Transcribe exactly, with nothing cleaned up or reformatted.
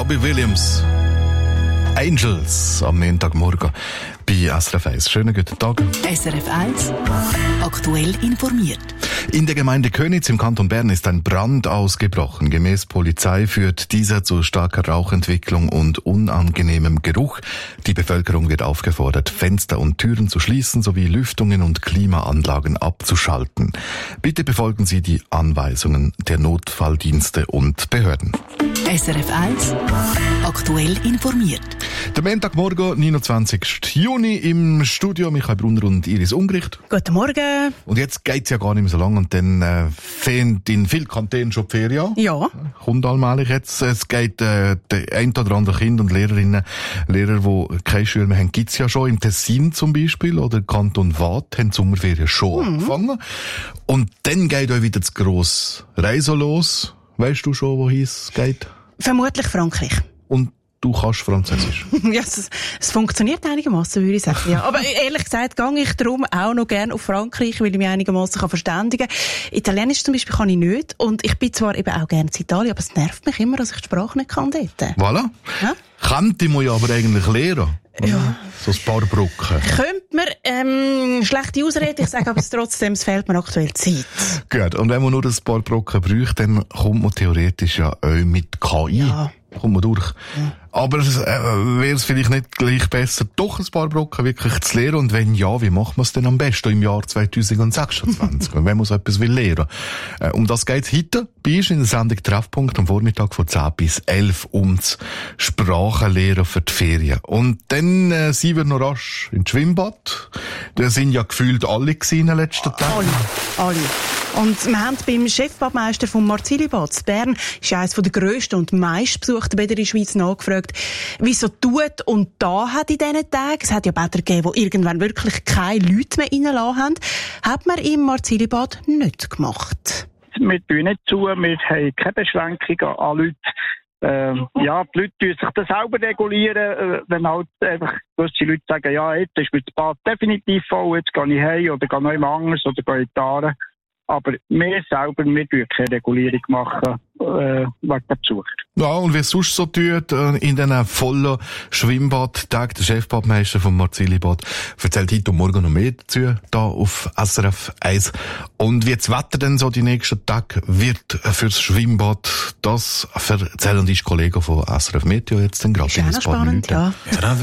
Robbie Williams. Angels am Montagmorgen bei S R F eins. Schönen guten Tag. S R F eins, aktuell informiert. In der Gemeinde Köniz im Kanton Bern ist ein Brand ausgebrochen. Gemäß Polizei führt dieser zu starker Rauchentwicklung und unangenehmem Geruch. Die Bevölkerung wird aufgefordert, Fenster und Türen zu schließen sowie Lüftungen und Klimaanlagen abzuschalten. Bitte befolgen Sie die Anweisungen der Notfalldienste und Behörden. S R F eins, aktuell informiert. Der Montagmorgen, neunundzwanzigsten Juni, im Studio Michael Brunner und Iris Ungricht. Guten Morgen. Und jetzt geht's ja gar nicht mehr so lange und dann äh, fehlen in vielen Kantonen schon die Ferien. Ja. Kommt allmählich jetzt. Es geht äh, der ein oder andere Kind und Lehrerinnen, Lehrer, die keine Schule mehr haben, gibt's ja schon. Im Tessin zum Beispiel oder Kanton Waadt haben die Sommerferien schon mhm. angefangen. Und dann geht auch wieder das grosse Reisen los. Weißt du schon, wohin es geht? Vermutlich Frankreich. Und du kannst Französisch? Ja, es, es funktioniert einigermaßen, würde ich sagen. Ja. Aber ehrlich gesagt, gehe ich darum auch noch gerne auf Frankreich, weil ich mich einigermaßen verständigen kann. Italienisch zum Beispiel kann ich nicht. Und ich bin zwar eben auch gerne in Italien, aber es nervt mich immer, dass ich die Sprache nicht kann dort. Voilà. Ja? Könnte man ja aber eigentlich lernen. Ja. So ein paar Brücken. Könnte man, ähm, schlechte Ausrede, ich sage aber trotzdem, es fehlt mir aktuell Zeit. Gut, und wenn man nur ein paar Brücken braucht, dann kommt man theoretisch ja auch mit K I. Ja. Kommt man durch. Ja. Aber es äh, wäre es vielleicht nicht gleich besser, doch ein paar Brücken wirklich zu lernen? Und wenn ja, wie macht man es denn am besten im Jahr zwanzig sechsundzwanzig, wenn man so etwas will lernen? Äh, um das geht's heute bei uns in der Sendung Treffpunkt am Vormittag von zehn bis elf ums Sprachenlehren für die Ferien. Und dann äh, sind wir noch rasch ins Schwimmbad. Da sind ja gefühlt alle gewesen in den letzten Tagen. Alle, alle. Und wir haben beim Chefbadmeister vom Marzilli-Bad in Bern, ist eines der grössten und meistbesuchten Bäder in der Schweiz, nachgefragt, wie es so tut und da hat in diesen Tagen. Es hat ja Bäder gegeben, die irgendwann wirklich keine Leute mehr reingelassen haben. Hat man im Marzilli-Bad nicht gemacht. Wir tun nicht zu, wir haben keine Beschränkungen an Leute. Ähm, ja, die Leute tun sich das selber regulieren, äh, wenn halt einfach gewisse Leute sagen, ja, jetzt ist mir das Bad definitiv voll, jetzt gehe ich heim oder gehe noch jemand anders oder gehe in die Aare. Aber wir selber, wir dürfen keine Regulierung machen, äh, wegen der Besucher. Ja, und wie es sonst so tut, in diesen vollen Schwimmbadtagen, der Chefbadmeister vom Marzilli-Bad erzählt heute und morgen noch mehr dazu, da auf S R F eins. Und wie das Wetter denn so die nächsten Tage wird fürs Schwimmbad, das erzählen die Kollegen von S R F Meteo jetzt dann gerade in ein paar spannend, Minuten. Ja.